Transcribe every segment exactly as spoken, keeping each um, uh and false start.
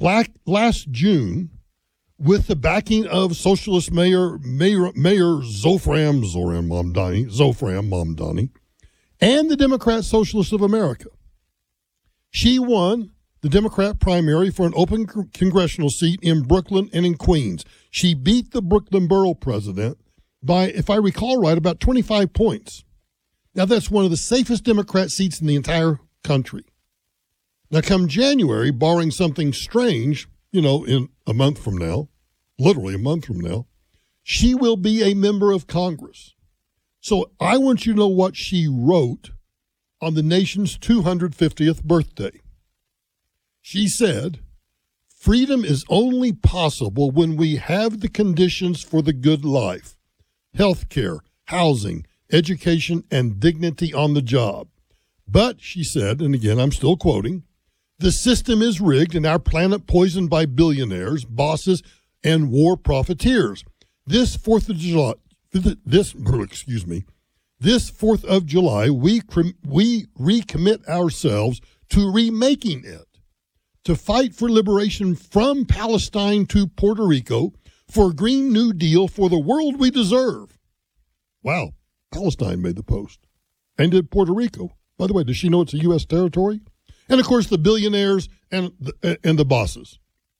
last June, with the backing of Socialist Mayor Mayor, Mayor Zofran Zoran Mamdani, Zofran Mamdani, and the Democrat Socialists of America. She won the Democrat primary for an open congressional seat in Brooklyn and in Queens. She beat the Brooklyn borough president by, if I recall right, about twenty-five points. Now, that's one of the safest Democrat seats in the entire country. Now, come January, barring something strange, you know, in a month from now, literally a month from now, she will be a member of Congress. So I want you to know what she wrote on the nation's two hundred fiftieth birthday. She said, "Freedom is only possible when we have the conditions for the good life: health care, housing, education, and dignity on the job. But," she said, and again, I'm still quoting, "the system is rigged and our planet poisoned by billionaires, bosses, and war profiteers. This Fourth of July, this, excuse me, this Fourth of July, we, we recommit ourselves to remaking it, to fight for liberation from Palestine to Puerto Rico, for a Green New Deal for the world we deserve." Wow, Palestine made the post. And did Puerto Rico. By the way, does she know it's a U S territory? And, of course, the billionaires and the, and the bosses.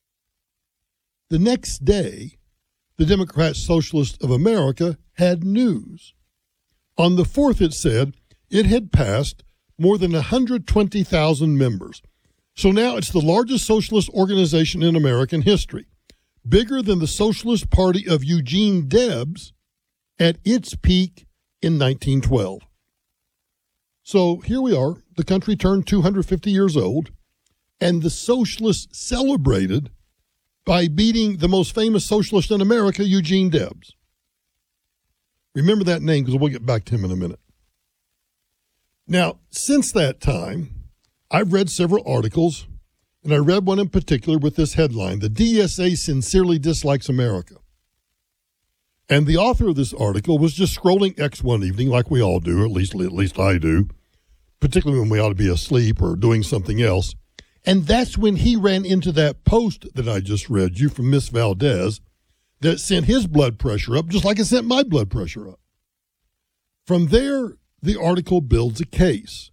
The next day, the Democrat Socialists of America had news. On the fourth, it said it had passed more than one hundred twenty thousand members. So now it's the largest socialist organization in American history, bigger than the Socialist Party of Eugene Debs at its peak in nineteen twelve. So here we are. The country turned two hundred fifty years old, and the socialists celebrated by beating the most famous socialist in America, Eugene Debs. Remember that name, because we'll get back to him in a minute. Now, since that time, I've read several articles, and I read one in particular with this headline: "The D S A sincerely dislikes America." And the author of this article was just scrolling X one evening, like we all do, at least at least I do, particularly when we ought to be asleep or doing something else. And that's when he ran into that post that I just read you from Miss Valdez that sent his blood pressure up, just like it sent my blood pressure up. From there, the article builds a case.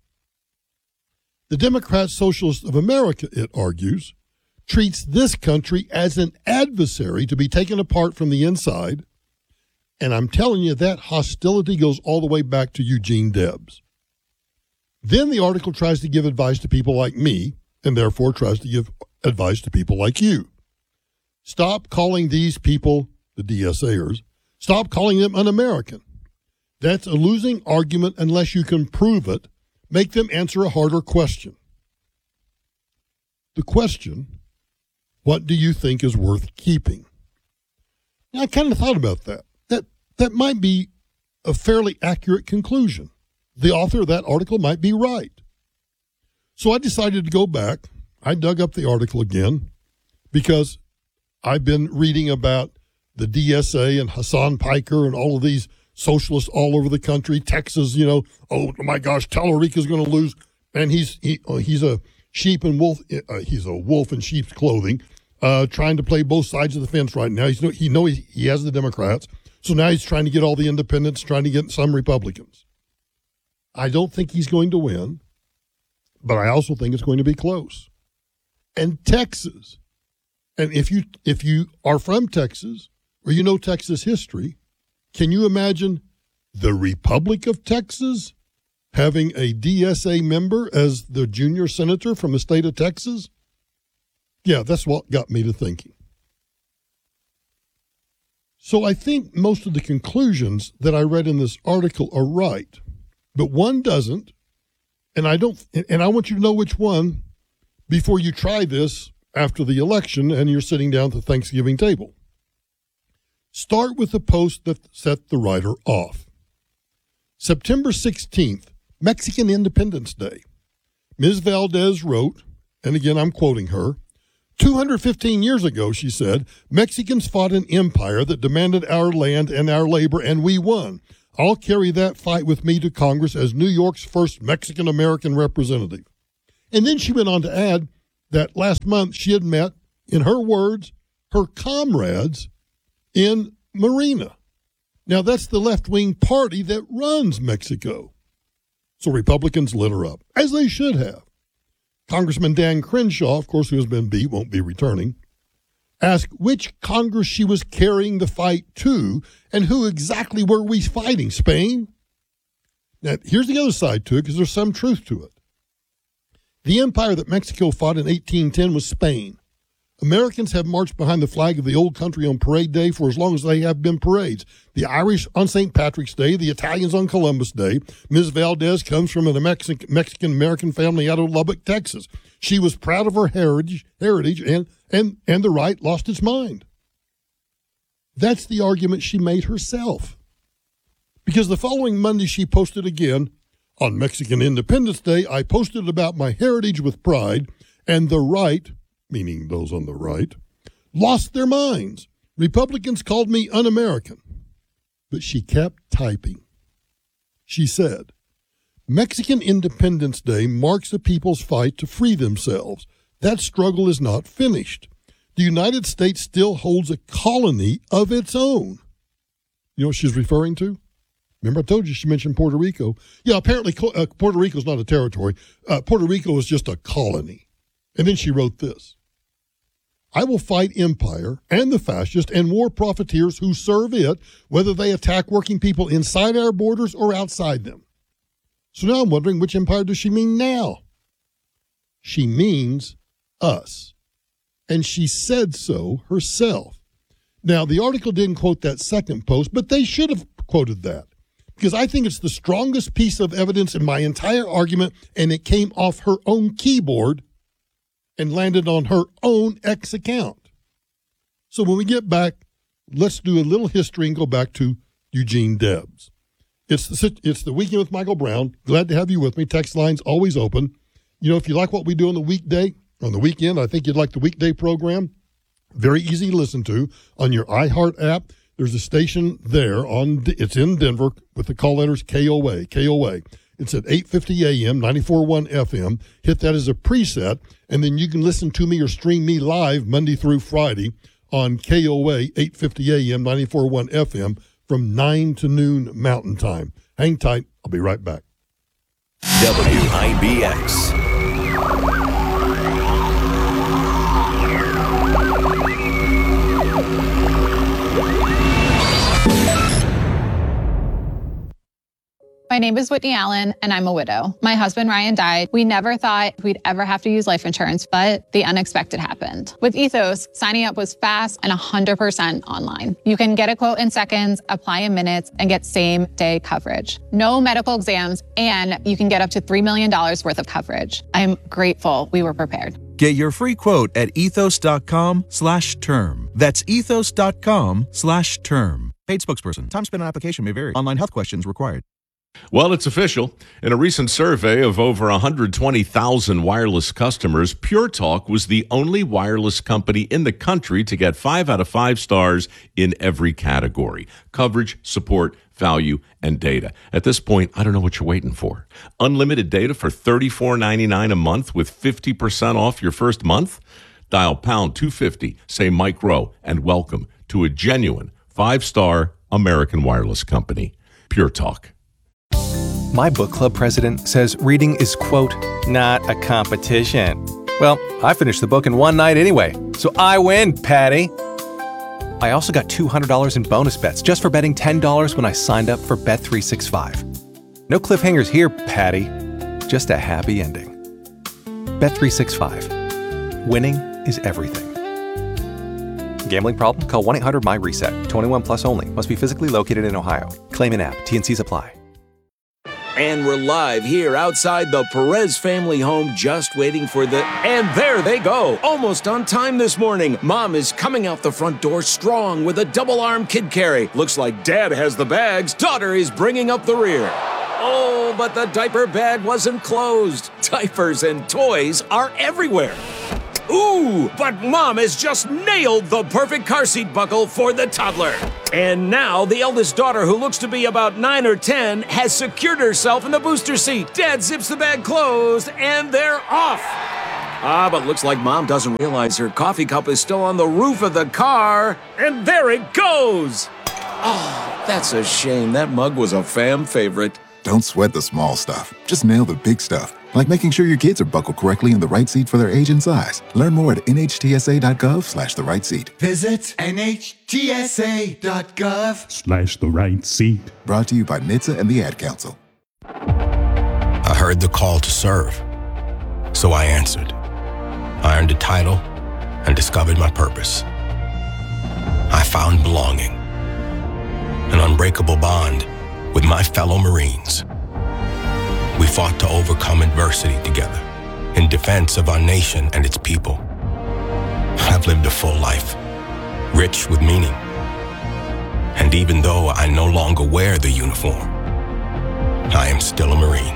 The Democrat Socialists of America, it argues, treats this country as an adversary to be taken apart from the inside. And I'm telling you, that hostility goes all the way back to Eugene Debs. Then the article tries to give advice to people like me, and therefore tries to give advice to people like you. Stop calling these people, the DSAers, stop calling them un-American. That's a losing argument unless you can prove it. Make them answer a harder question. The question, what do you think is worth keeping? Now, I kind of thought about that. That that might be a fairly accurate conclusion. The author of that article might be right. So I decided to go back. I dug up the article again because I've been reading about the D S A and Hassan Piker and all of these socialists all over the country. Texas, you know, oh my gosh, Tallarica's going to lose, and he's he, uh, he's a sheep and wolf. Uh, he's a wolf in sheep's clothing, uh, trying to play both sides of the fence right now. He's no, he know he, he has the Democrats, so now he's trying to get all the independents, trying to get some Republicans. I don't think he's going to win, but I also think it's going to be close. And Texas, and if you if you are from Texas or you know Texas history, can you imagine the Republic of Texas having a D S A member as the junior senator from the state of Texas? Yeah, that's what got me to thinking. So I think most of the conclusions that I read in this article are right, but one doesn't, and I don't, and I want you to know which one before you try this after the election and you're sitting down at the Thanksgiving table. Start with the post that set the writer off. September sixteenth, Mexican Independence Day. Miz Valdez wrote, and again I'm quoting her, two hundred fifteen years ago, she said, Mexicans fought an empire that demanded our land and our labor, and we won. I'll carry that fight with me to Congress as New York's first Mexican-American representative. And then she went on to add that last month she had met in her words, her comrades in Morena. Now, that's the left-wing party that runs Mexico. So Republicans lit her up, as they should have. Congressman Dan Crenshaw, of course, who has been beat, won't be returning, asked which Congress she was carrying the fight to and who exactly were we fighting, Spain? Now, here's the other side to it, because there's some truth to it. The empire that Mexico fought in eighteen ten was Spain. Americans have marched behind the flag of the old country on Parade Day for as long as they have been parades. The Irish on Saint Patrick's Day, the Italians on Columbus Day. Miz Valdez comes from a Mexican-American family out of Lubbock, Texas. She was proud of her heritage, heritage and, and, and the right lost its mind. That's the argument she made herself. Because the following Monday she posted again, on Mexican Independence Day, I posted about my heritage with pride, and the right, meaning those on the right, lost their minds. Republicans called me un-American. But she kept typing. She said, Mexican Independence Day marks the people's fight to free themselves. That struggle is not finished. The United States still holds a colony of its own. You know what she's referring to? Remember I told you she mentioned Puerto Rico? Yeah, apparently uh, Puerto Rico is not a territory. Uh, Puerto Rico is just a colony. And then she wrote this. I will fight empire and the fascists and war profiteers who serve it, whether they attack working people inside our borders or outside them. So now I'm wondering, which empire does she mean now? She means us. And she said so herself. Now, the article didn't quote that second post, but they should have quoted that, because I think it's the strongest piece of evidence in my entire argument, and it came off her own keyboard and landed on her own X account. So when we get back, let's do a little history and go back to Eugene Debs. It's the, it's the Weekend with Michael Brown. Glad to have you with me. Text line's always open. You know, if you like what we do on the weekday, on the weekend, I think you'd like the weekday program. Very easy to listen to on your iHeart app. There's a station there on, it's in Denver with the call letters K O A, K O A. It's at eight fifty a.m., ninety-four point one F M. Hit that as a preset, and then you can listen to me or stream me live Monday through Friday on K O A, eight fifty a.m., ninety-four point one F M from nine to noon Mountain Time. Hang tight. I'll be right back. W I B X. My name is Whitney Allen, and I'm a widow. My husband, Ryan, died. We never thought we'd ever have to use life insurance, but the unexpected happened. With Ethos, signing up was fast and one hundred percent online. You can get a quote in seconds, apply in minutes, and get same-day coverage. No medical exams, and you can get up to three million dollars worth of coverage. I'm grateful we were prepared. Get your free quote at ethos.com slash term. That's ethos.com slash term. Paid spokesperson. Time spent on application may vary. Online health questions required. Well, it's official. In a recent survey of over one hundred twenty thousand wireless customers, Pure Talk was the only wireless company in the country to get five out of five stars in every category: coverage, support, value, and data. At this point, I don't know what you're waiting for. Unlimited data for thirty-four ninety-nine a month with fifty percent off your first month? Dial pound two fifty, say Mike Rowe, and welcome to a genuine five-star American wireless company, Pure Talk. My book club president says reading is, quote, not a competition. Well, I finished the book in one night anyway, so I win, Patty. I also got two hundred dollars in bonus bets just for betting ten dollars when I signed up for Bet three sixty-five. No cliffhangers here, Patty. Just a happy ending. Bet three sixty-five. Winning is everything. Gambling problem? Call one eight hundred M Y reset. twenty-one plus only. Must be physically located in Ohio. Claim in app. T N Cs apply. And we're live here outside the Perez family home, just waiting for the... And there they go, almost on time this morning. Mom is coming out the front door strong with a double-arm kid carry. Looks like Dad has the bags. Daughter is bringing up the rear. Oh, but the diaper bag wasn't closed. Diapers and toys are everywhere. Ooh, but Mom has just nailed the perfect car seat buckle for the toddler. And now the eldest daughter, who looks to be about nine or ten, has secured herself in the booster seat. Dad zips the bag closed, and they're off. Ah, but looks like Mom doesn't realize her coffee cup is still on the roof of the car. And there it goes. Oh, that's a shame. That mug was a fam favorite. Don't sweat the small stuff. Just nail the big stuff, like making sure your kids are buckled correctly in the right seat for their age and size. Learn more at nhtsa.gov slash the right seat. Visit nhtsa.gov slash the right seat. Brought to you by N H T S A and the Ad Council. I heard the call to serve, so I answered. I earned a title and discovered my purpose. I found belonging, an unbreakable bond with my fellow Marines. We fought to overcome adversity together in defense of our nation and its people. I've lived a full life, rich with meaning. And even though I no longer wear the uniform, I am still a Marine.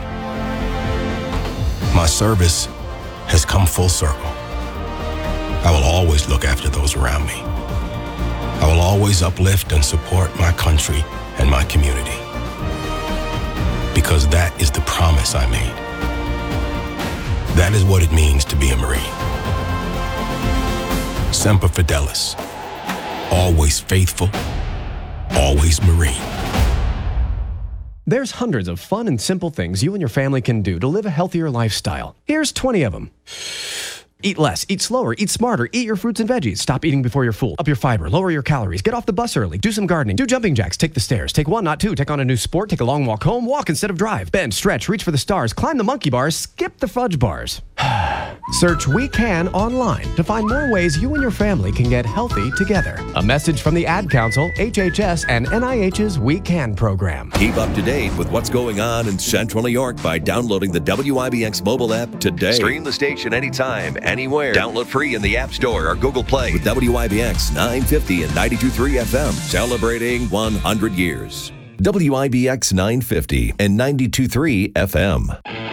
My service has come full circle. I will always look after those around me. I will always uplift and support my country and my community. Because that is the promise I made. That is what it means to be a Marine. Semper Fidelis. Always faithful. Always Marine. There's hundreds of fun and simple things you and your family can do to live a healthier lifestyle. Here's twenty of them. Eat less, eat slower, eat smarter, eat your fruits and veggies. Stop eating before you're full. Up your fiber, lower your calories, get off the bus early, do some gardening, do jumping jacks, take the stairs, take one, not two, take on a new sport, take a long walk home, walk instead of drive, bend, stretch, reach for the stars, climb the monkey bars, skip the fudge bars. Search We Can online to find more ways you and your family can get healthy together. A message from the Ad Council, H H S, and N I H's We Can program. Keep up to date with what's going on in Central New York by downloading the W I B X mobile app today. Stream the station anytime, anywhere. Download free in the App Store or Google Play with W I B X nine fifty and ninety-two point three F M, celebrating one hundred years. W I B X nine fifty and ninety-two point three F M.